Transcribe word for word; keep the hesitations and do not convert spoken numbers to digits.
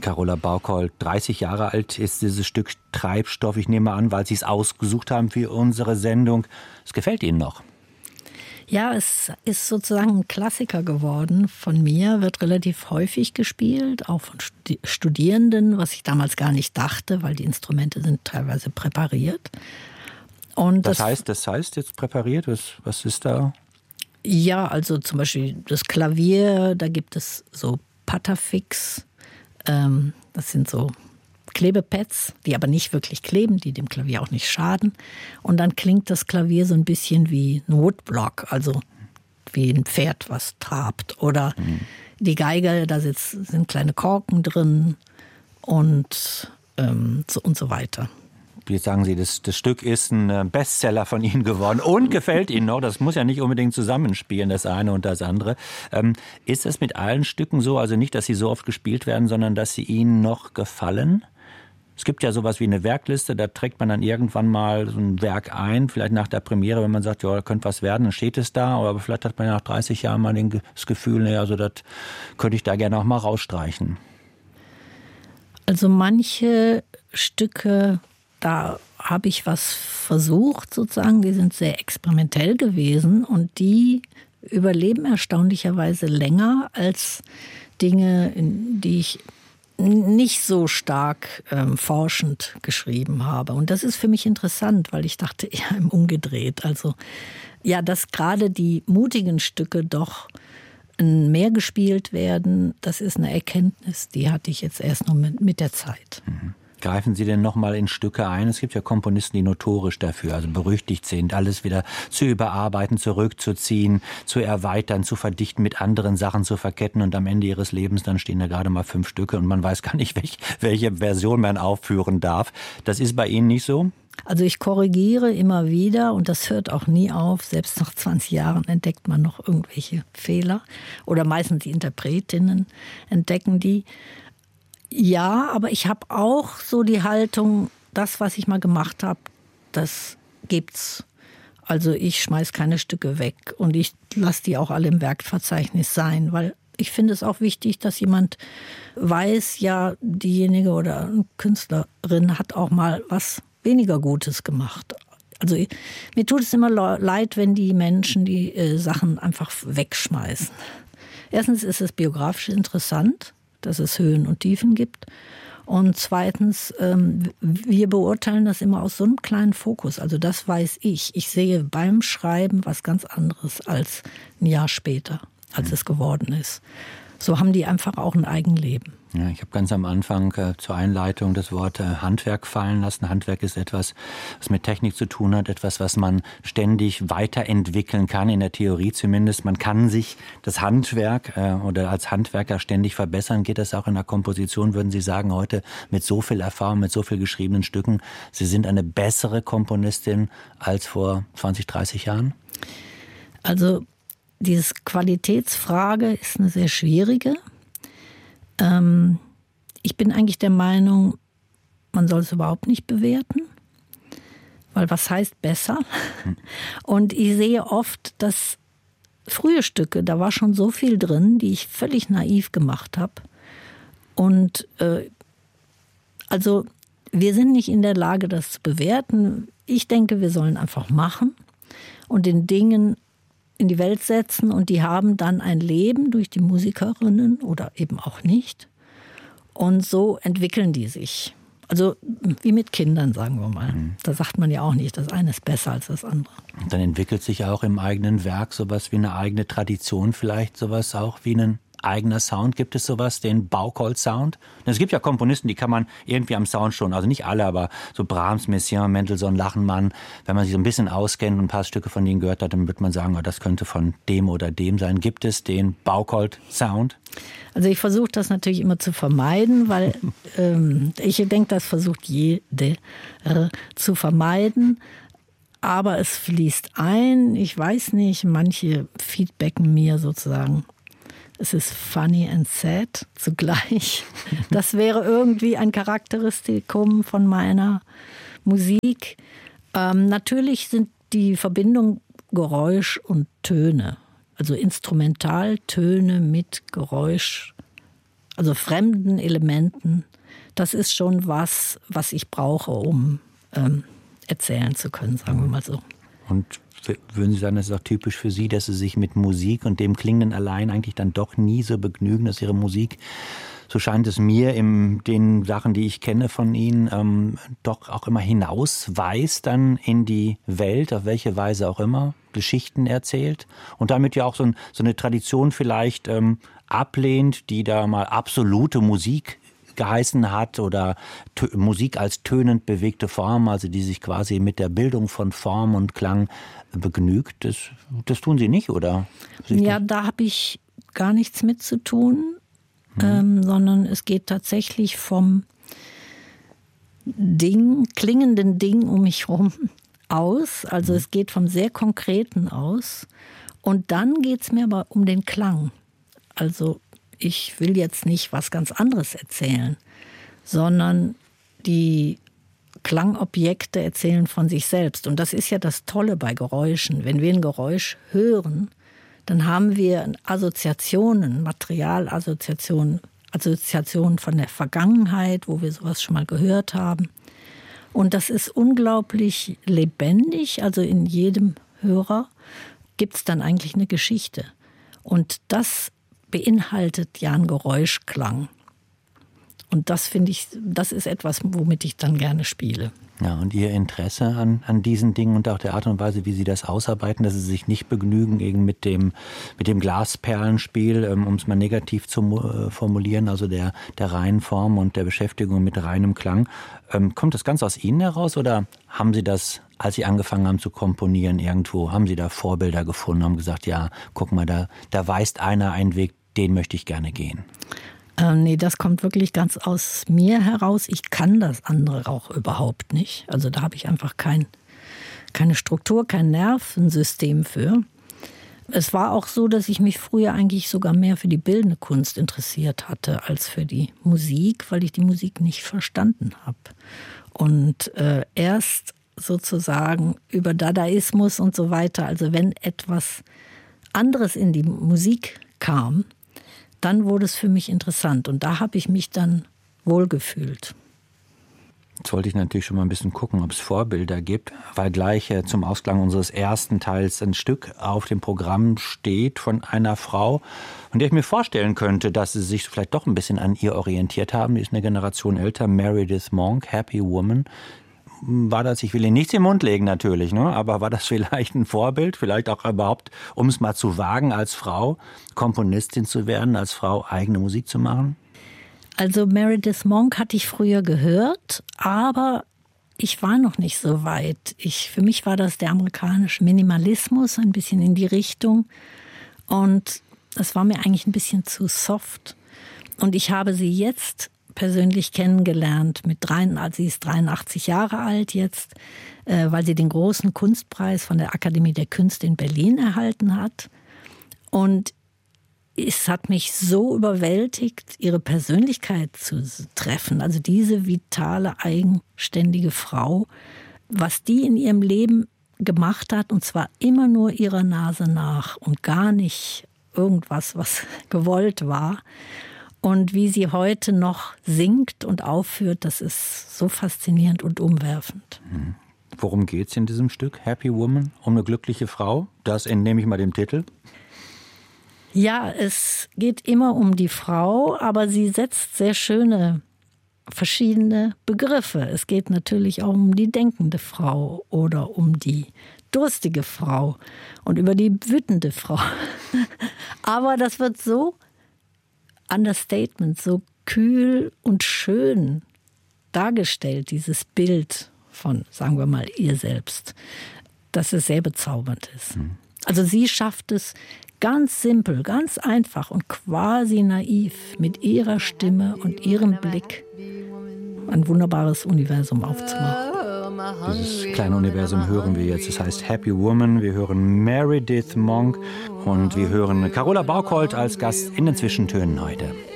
Carola Bauchold, dreißig Jahre alt ist dieses Stück Treibstoff. Ich nehme an, weil Sie es ausgesucht haben für unsere Sendung. Es gefällt Ihnen noch? Ja, es ist sozusagen ein Klassiker geworden von mir, wird relativ häufig gespielt, auch von Studierenden, was ich damals gar nicht dachte, weil die Instrumente sind teilweise präpariert. Und das, das heißt, das heißt jetzt präpariert? Was, was ist da? Ja, also zum Beispiel das Klavier, da gibt es so Patafix, ähm, das sind so Klebepads, die aber nicht wirklich kleben, die dem Klavier auch nicht schaden. Und dann klingt das Klavier so ein bisschen wie ein Woodblock, also wie ein Pferd, was trabt. Oder mhm. die Geige, da sitz, sind kleine Korken drin und, ähm, so, und so weiter. Jetzt sagen Sie, das, das Stück ist ein Bestseller von Ihnen geworden und gefällt Ihnen noch. Das muss ja nicht unbedingt zusammenspielen, das eine und das andere. Ähm, ist es mit allen Stücken so, also nicht, dass sie so oft gespielt werden, sondern dass sie Ihnen noch gefallen? Es gibt ja sowas wie eine Werkliste, da trägt man dann irgendwann mal so ein Werk ein, vielleicht nach der Premiere, wenn man sagt, ja, da könnte was werden, dann steht es da. Aber vielleicht hat man ja nach dreißig Jahren mal das Gefühl, naja, also das könnte ich da gerne auch mal rausstreichen. Also manche Stücke, da habe ich was versucht sozusagen, die sind sehr experimentell gewesen und die überleben erstaunlicherweise länger als Dinge, die ich nicht so stark ähm, forschend geschrieben habe. Und das ist für mich interessant, weil ich dachte eher im Umgedreht. Also ja, dass gerade die mutigen Stücke doch mehr gespielt werden, das ist eine Erkenntnis, die hatte ich jetzt erst noch mit, mit der Zeit. Mhm. Greifen Sie denn noch mal in Stücke ein? Es gibt ja Komponisten, die notorisch dafür, also berüchtigt sind, alles wieder zu überarbeiten, zurückzuziehen, zu erweitern, zu verdichten, mit anderen Sachen zu verketten und am Ende ihres Lebens dann stehen da gerade mal fünf Stücke und man weiß gar nicht, welch, welche Version man aufführen darf. Das ist bei Ihnen nicht so? Also ich korrigiere immer wieder und das hört auch nie auf. Selbst nach zwanzig Jahren entdeckt man noch irgendwelche Fehler oder meistens die Interpretinnen entdecken die. Ja, aber ich habe auch so die Haltung, das, was ich mal gemacht habe, das gibt's. Also ich schmeiß keine Stücke weg und ich lasse die auch alle im Werkverzeichnis sein, weil ich finde es auch wichtig, dass jemand weiß, ja, diejenige oder eine Künstlerin hat auch mal was weniger Gutes gemacht. Also mir tut es immer leid, wenn die Menschen die äh, Sachen einfach wegschmeißen. Erstens ist es biografisch interessant, dass es Höhen und Tiefen gibt. Und zweitens, ähm, wir beurteilen das immer aus so einem kleinen Fokus. Also das weiß ich. Ich sehe beim Schreiben was ganz anderes als ein Jahr später, als es geworden ist. So haben die einfach auch ein Eigenleben. Ja, ich habe ganz am Anfang äh, zur Einleitung das Wort äh, Handwerk fallen lassen. Handwerk ist etwas, was mit Technik zu tun hat, etwas, was man ständig weiterentwickeln kann, in der Theorie zumindest. Man kann sich das Handwerk äh, oder als Handwerker ständig verbessern. Geht das auch in der Komposition, würden Sie sagen, heute mit so viel Erfahrung, mit so viel geschriebenen Stücken, Sie sind eine bessere Komponistin als vor zwanzig, dreißig Jahren? Also diese Qualitätsfrage ist eine sehr schwierige. Ähm, ich bin eigentlich der Meinung, man soll es überhaupt nicht bewerten, weil was heißt besser? Und ich sehe oft, dass frühe Stücke, da war schon so viel drin, die ich völlig naiv gemacht habe. Und äh, also wir sind nicht in der Lage, das zu bewerten. Ich denke, wir sollen einfach machen und den Dingen in die Welt setzen und die haben dann ein Leben durch die Musikerinnen oder eben auch nicht. Und so entwickeln die sich. Also wie mit Kindern, sagen wir mal. Mhm. Da sagt man ja auch nicht, das eine ist besser als das andere. Und dann entwickelt sich auch im eigenen Werk sowas wie eine eigene Tradition, vielleicht sowas auch wie ein eigener Sound. Gibt es sowas, den Bauchold-Sound? Es gibt ja Komponisten, die kann man irgendwie am Sound schon, also nicht alle, aber so Brahms, Messiaen, Mendelssohn, Lachenmann, wenn man sich so ein bisschen auskennt und ein paar Stücke von denen gehört hat, dann wird man sagen, oh, das könnte von dem oder dem sein. Gibt es den Bauchold-Sound? Also ich versuche das natürlich immer zu vermeiden, weil ähm, ich denke, das versucht jede äh, zu vermeiden. Aber es fließt ein. Ich weiß nicht, manche feedbacken mir sozusagen, es ist funny and sad zugleich. Das wäre irgendwie ein Charakteristikum von meiner Musik. Ähm, natürlich sind die Verbindung Geräusch und Töne, also Instrumentaltöne mit Geräusch also fremden Elementen. Das ist schon was, was ich brauche, um ähm, erzählen zu können, sagen wir mal so. Und würden Sie sagen, das ist auch typisch für Sie, dass Sie sich mit Musik und dem Klingenden allein eigentlich dann doch nie so begnügen, dass Ihre Musik, so scheint es mir in den Sachen, die ich kenne von Ihnen, ähm, doch auch immer hinausweist dann in die Welt, auf welche Weise auch immer, Geschichten erzählt und damit ja auch so, ein, so eine Tradition vielleicht ähm, ablehnt, die da mal absolute Musik geheißen hat oder Tö- Musik als tönend bewegte Form, also die sich quasi mit der Bildung von Form und Klang begnügt. Das, das tun Sie nicht, oder? Ja, da habe ich gar nichts mit zu tun, hm. ähm, sondern es geht tatsächlich vom Ding, klingenden Ding um mich herum aus. Also hm. es geht vom sehr Konkreten aus. Und dann geht es mir aber um den Klang. Also ich will jetzt nicht was ganz anderes erzählen, sondern die Klangobjekte erzählen von sich selbst. Und das ist ja das Tolle bei Geräuschen. Wenn wir ein Geräusch hören, dann haben wir Assoziationen, Materialassoziationen, Assoziationen von der Vergangenheit, wo wir sowas schon mal gehört haben. Und das ist unglaublich lebendig. Also in jedem Hörer gibt es dann eigentlich eine Geschichte. Und das beinhaltet ja einen Geräuschklang. Und das finde ich, das ist etwas, womit ich dann gerne spiele. Ja, und Ihr Interesse an, an diesen Dingen und auch der Art und Weise, wie Sie das ausarbeiten, dass Sie sich nicht begnügen eben mit dem, mit dem Glasperlenspiel, ähm, um es mal negativ zu äh, formulieren, also der, der reinen Form und der Beschäftigung mit reinem Klang. Ähm, kommt das ganz aus Ihnen heraus oder haben Sie das, als Sie angefangen haben zu komponieren irgendwo, haben Sie da Vorbilder gefunden, haben gesagt, ja, guck mal, da, da weist einer einen Weg, den möchte ich gerne gehen? Ähm, nee, das kommt wirklich ganz aus mir heraus. Ich kann das andere auch überhaupt nicht. Also da habe ich einfach kein, keine Struktur, kein Nervensystem für. Es war auch so, dass ich mich früher eigentlich sogar mehr für die bildende Kunst interessiert hatte als für die Musik, weil ich die Musik nicht verstanden habe. Und äh, erst sozusagen über Dadaismus und so weiter, also wenn etwas anderes in die Musik kam, dann wurde es für mich interessant und da habe ich mich dann wohlgefühlt. Jetzt wollte ich natürlich schon mal ein bisschen gucken, ob es Vorbilder gibt, weil gleich äh, zum Ausklang unseres ersten Teils ein Stück auf dem Programm steht von einer Frau, von der ich mir vorstellen könnte, dass Sie sich vielleicht doch ein bisschen an ihr orientiert haben. Die ist eine Generation älter, Meredith Monk, Happy Woman. War das, ich will Ihnen nichts im Mund legen natürlich, ne? Aber war das vielleicht ein Vorbild, vielleicht auch überhaupt, um es mal zu wagen, als Frau Komponistin zu werden, als Frau eigene Musik zu machen? Also Meredith Monk hatte ich früher gehört, aber ich war noch nicht so weit. Ich, für mich war das der amerikanische Minimalismus, ein bisschen in die Richtung. Und das war mir eigentlich ein bisschen zu soft. Und ich habe sie jetzt persönlich kennengelernt mit drei, also sie ist dreiundachtzig Jahre alt jetzt, äh, weil sie den großen Kunstpreis von der Akademie der Künste in Berlin erhalten hat. Und es hat mich so überwältigt, ihre Persönlichkeit zu treffen. Also diese vitale, eigenständige Frau, was die in ihrem Leben gemacht hat, und zwar immer nur ihrer Nase nach und gar nicht irgendwas, was gewollt war. Und wie sie heute noch singt und aufführt, das ist so faszinierend und umwerfend. Worum geht es in diesem Stück, Happy Woman? Um eine glückliche Frau? Das entnehme ich mal dem Titel. Ja, es geht immer um die Frau, aber sie setzt sehr schöne verschiedene Begriffe. Es geht natürlich auch um die denkende Frau oder um die durstige Frau und über die wütende Frau. Aber das wird so Understatement, so kühl und schön dargestellt, dieses Bild von, sagen wir mal, ihr selbst, dass es sehr bezaubernd ist. Mhm. Also sie schafft es ganz simpel, ganz einfach und quasi naiv mit ihrer Stimme und ihrem Blick ein wunderbares Universum aufzumachen. Dieses kleine Universum hören wir jetzt. Es heißt Happy Woman. Wir hören Meredith Monk und wir hören Carola Bauchold als Gast in den Zwischentönen heute.